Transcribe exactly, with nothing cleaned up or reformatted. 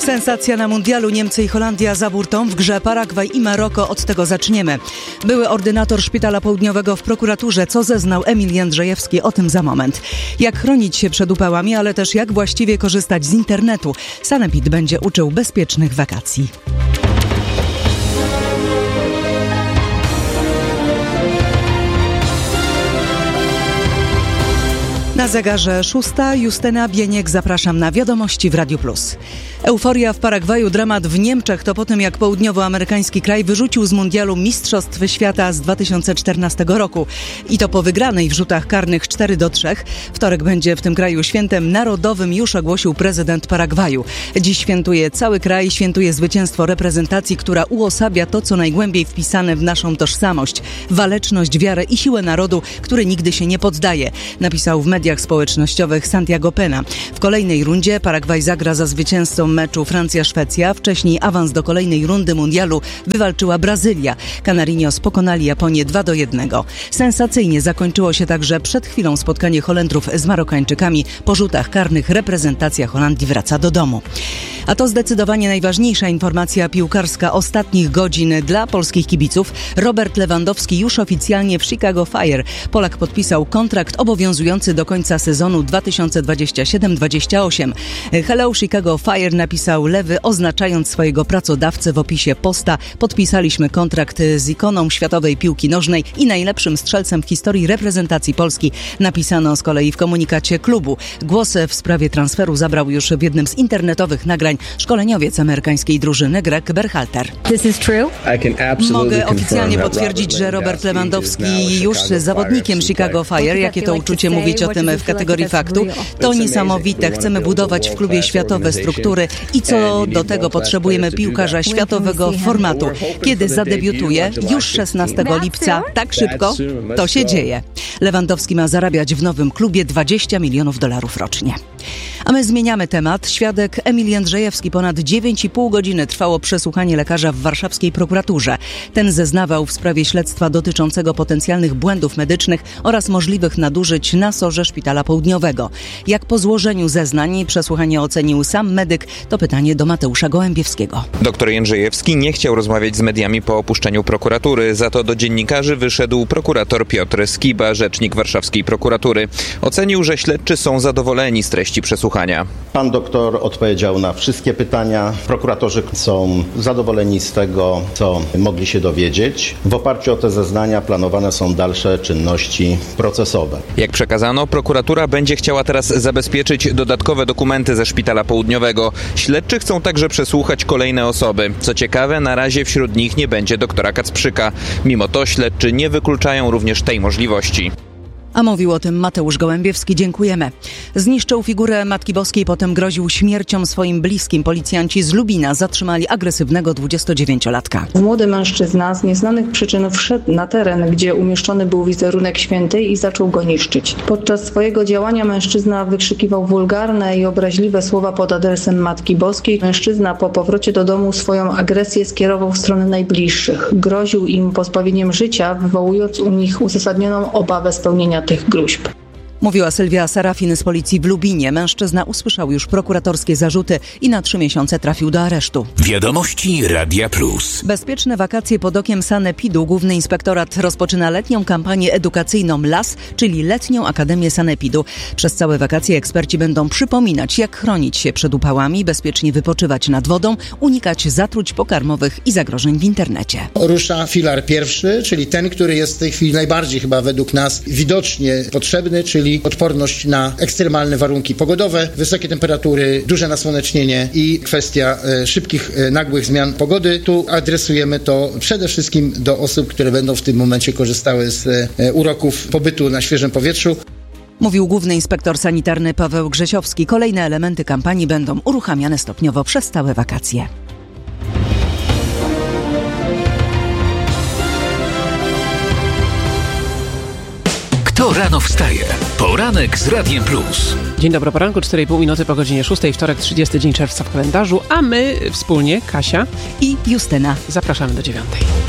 Sensacja na mundialu. Niemcy i Holandia za burtą, w grze Paragwaj i Maroko. Od tego zaczniemy. Były ordynator Szpitala Południowego w prokuraturze. Co zeznał Emil Jędrzejewski? O tym za moment. Jak chronić się przed upałami, ale też jak właściwie korzystać z internetu. Sanepid będzie uczył bezpiecznych wakacji. Na zegarze szósta. Justyna Bieniek, zapraszam na Wiadomości w Radiu Plus. Euforia w Paragwaju, dramat w Niemczech to po tym, jak południowoamerykański kraj wyrzucił z mundialu Mistrzostw Świata z dwa tysiące czternastego roku. I to po wygranej w rzutach karnych cztery do trzech. Wtorek będzie w tym kraju świętem narodowym, już ogłosił prezydent Paragwaju. Dziś świętuje cały kraj, świętuje zwycięstwo reprezentacji, która uosabia to, co najgłębiej wpisane w naszą tożsamość. Waleczność, wiarę i siłę narodu, który nigdy się nie poddaje, napisał w mediach społecznościowych Santiago Pena. W kolejnej rundzie Paragwaj zagra za zwycięzcą meczu Francja-Szwecja. Wcześniej awans do kolejnej rundy mundialu wywalczyła Brazylia. Canarinos pokonali Japonię dwa do jednego. Sensacyjnie zakończyło się także przed chwilą spotkanie Holendrów z Marokańczykami. Po rzutach karnych reprezentacja Holandii wraca do domu. A to zdecydowanie najważniejsza informacja piłkarska ostatnich godzin dla polskich kibiców. Robert Lewandowski już oficjalnie w Chicago Fire. Polak podpisał kontrakt obowiązujący do końca sezonu dwa tysiące dwudziestego siódmego dwudziestego ósmego. Hello Chicago Fire, napisał Lewy, oznaczając swojego pracodawcę w opisie posta. Podpisaliśmy kontrakt z ikoną światowej piłki nożnej i najlepszym strzelcem w historii reprezentacji Polski, napisano z kolei w komunikacie klubu. Głos w sprawie transferu zabrał już w jednym z internetowych nagrań szkoleniowiec amerykańskiej drużyny Greg Berhalter. This is true? Mogę oficjalnie potwierdzić, że Robert Lewandowski już z zawodnikiem Chicago Fire. Jakie to uczucie mówić o tym w kategorii faktu? To niesamowite. Chcemy budować w klubie światowe struktury i co do tego potrzebujemy piłkarza światowego formatu. Kiedy zadebiutuje? Już szesnastego lipca. Tak szybko? To się dzieje. Lewandowski ma zarabiać w nowym klubie dwadzieścia milionów dolarów rocznie. A my zmieniamy temat. Świadek Emil Jędrzejewski. Ponad dziewięć i pół godziny trwało przesłuchanie lekarza w warszawskiej prokuraturze. Ten zeznawał w sprawie śledztwa dotyczącego potencjalnych błędów medycznych oraz możliwych nadużyć na sorze Szpitala Południowego. Jak po złożeniu zeznań przesłuchanie ocenił sam medyk? To pytanie do Mateusza Gołębiewskiego. Doktor Jędrzejewski nie chciał rozmawiać z mediami po opuszczeniu prokuratury. Za to do dziennikarzy wyszedł prokurator Piotr Skiba, rzecznik warszawskiej prokuratury. Ocenił, że śledczy są zadowoleni z treści przesłuchania. Pan doktor odpowiedział na wszystkie pytania. Prokuratorzy są zadowoleni z tego, co mogli się dowiedzieć. W oparciu o te zeznania planowane są dalsze czynności procesowe. Jak przekazano, prokuratura będzie chciała teraz zabezpieczyć dodatkowe dokumenty ze Szpitala Południowego. Śledczy chcą także przesłuchać kolejne osoby. Co ciekawe, na razie wśród nich nie będzie doktora Kacprzyka. Mimo to śledczy nie wykluczają również tej możliwości. A mówił o tym Mateusz Gołębiewski. Dziękujemy. Zniszczył figurę Matki Boskiej, potem groził śmiercią swoim bliskim. Policjanci z Lubina zatrzymali agresywnego dwudziestodziewięciolatka. Młody mężczyzna z nieznanych przyczyn wszedł na teren, gdzie umieszczony był wizerunek świętej i zaczął go niszczyć. Podczas swojego działania mężczyzna wykrzykiwał wulgarne i obraźliwe słowa pod adresem Matki Boskiej. Mężczyzna po powrocie do domu swoją agresję skierował w stronę najbliższych. Groził im pozbawieniem życia, wywołując u nich uzasadnioną obawę spełnienia tych gruźb. Mówiła Sylwia Serafin z policji w Lubinie. Mężczyzna usłyszał już prokuratorskie zarzuty i na trzy miesiące trafił do aresztu. Wiadomości Radia Plus. Bezpieczne wakacje pod okiem Sanepidu. Główny Inspektorat rozpoczyna letnią kampanię edukacyjną L A S, czyli Letnią Akademię Sanepidu. Przez całe wakacje eksperci będą przypominać, jak chronić się przed upałami, bezpiecznie wypoczywać nad wodą, unikać zatruć pokarmowych i zagrożeń w internecie. Rusza filar pierwszy, czyli ten, który jest w tej chwili najbardziej chyba według nas widocznie potrzebny, czyli odporność na ekstremalne warunki pogodowe, wysokie temperatury, duże nasłonecznienie i kwestia e, szybkich, e, nagłych zmian pogody. Tu adresujemy to przede wszystkim do osób, które będą w tym momencie korzystały z e, uroków pobytu na świeżym powietrzu. Mówił główny inspektor sanitarny Paweł Grzesiowski. Kolejne elementy kampanii będą uruchamiane stopniowo przez całe wakacje. Kto rano wstaje? Poranek z Radiem Plus. Dzień dobry, poranku, cztery i pół minuty po godzinie szóstej, wtorek, trzydziesty dzień czerwca w kalendarzu, a my wspólnie, Kasia i Justyna, zapraszamy do dziewiątej.